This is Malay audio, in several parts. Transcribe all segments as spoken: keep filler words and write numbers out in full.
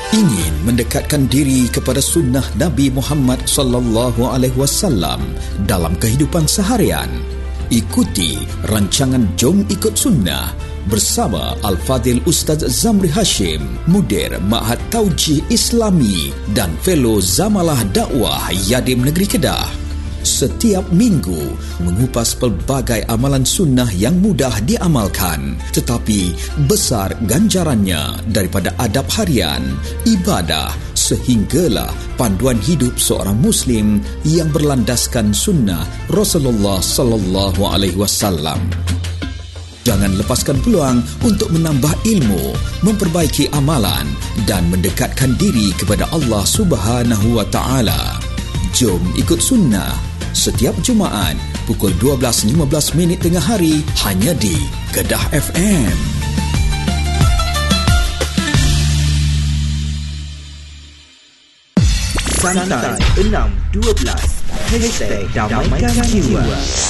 Ingin mendekatkan diri kepada sunnah Nabi Muhammad sallallahu alaihi wasallam dalam kehidupan seharian? Ikuti rancangan Jom Ikut Sunnah bersama Al-Fadhil Ustaz Zamri Hashim, Mudir Ma'had Taujih Islami dan Fellow Zamalah Dakwah Yadim Negeri Kedah. Setiap minggu mengupas pelbagai amalan sunnah yang mudah diamalkan tetapi besar ganjarannya, daripada adab harian, ibadah sehinggalah panduan hidup seorang muslim yang berlandaskan sunnah Rasulullah sallallahu alaihi wasallam. Jangan lepaskan peluang untuk menambah ilmu, memperbaiki amalan dan mendekatkan diri kepada Allah Subhanahu wa taala. Jom Ikut Sunnah setiap Jumaat pukul dua belas lima belas minit tengah hari hanya di Kedah F M. Santai enam dua belas Hashtag Damaikan Jiwa.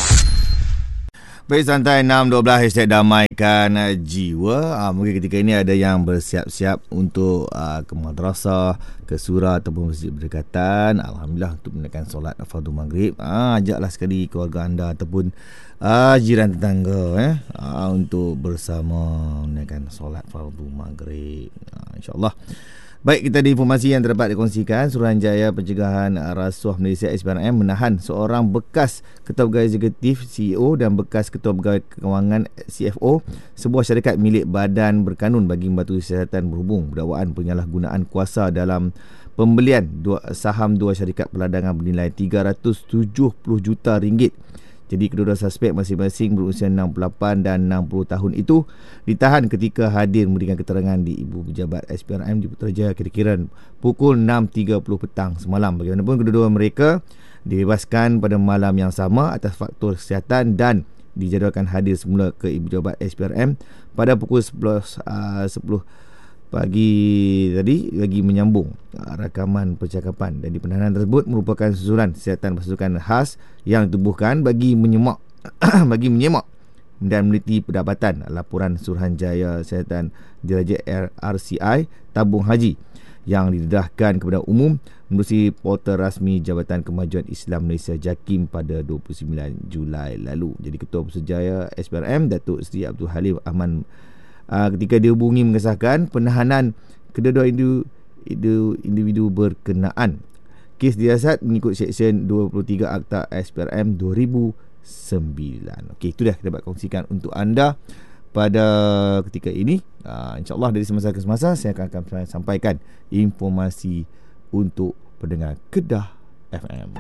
Baik, Santai enam dua belas Hashtag Damaikan Jiwa. ha, Mungkin ketika ini ada yang bersiap-siap untuk uh, ke madrasah, ke surau ataupun masjid berdekatan. Alhamdulillah, untuk menaikkan solat fardu maghrib. ha, Ajaklah sekali keluarga anda ataupun uh, jiran tetangga eh, uh, untuk bersama menaikkan solat fardu maghrib. uh, InsyaAllah. Baik, kita ada informasi yang terdapat dikongsikan. Suruhanjaya Pencegahan Rasuah Malaysia S P R M menahan seorang bekas Ketua Pegawai Eksekutif C E O dan bekas Ketua Pegawai Kewangan C F O sebuah syarikat milik Badan Berkanun bagi Membantu Siasatan Berhubung berdakwaan penyalahgunaan kuasa dalam pembelian dua saham dua syarikat peladangan bernilai tiga ratus tujuh puluh juta ringgit. Jadi kedua-dua suspek masing-masing berusia enam puluh lapan dan enam puluh tahun itu ditahan ketika hadir memberikan keterangan di Ibu Pejabat S P R M di Putrajaya kira-kira pukul enam tiga puluh petang semalam. Bagaimanapun kedua-dua mereka dibebaskan pada malam yang sama atas faktor kesihatan dan dijadualkan hadir semula ke Ibu Pejabat S P R M pada pukul sebelas sepuluh pagi tadi bagi menyambung uh, rakaman percakapan. Dan di penahanan tersebut merupakan susulan siasatan pasukan khas yang ditubuhkan bagi menyemak bagi menyemak dan meneliti pendapatan laporan Suruhanjaya Siasatan Diraja R C I Tabung Haji yang didedahkan kepada umum menerusi portal rasmi Jabatan Kemajuan Islam Malaysia JAKIM pada dua puluh sembilan Julai lalu. Jadi Ketua Pusatjaya S P R M Datuk Seri Abdul Halim Ahmad Uh, ketika dihubungi mengesahkan penahanan kedua-dua individu, individu berkenaan. Kes disiasat mengikut Seksyen dua puluh tiga Akta S P R M dua ribu sembilan. Okey, itu dah kita dapat kongsikan untuk anda pada ketika ini. Uh, InsyaAllah dari semasa ke semasa saya akan, akan sampaikan informasi untuk pendengar Kedah F M.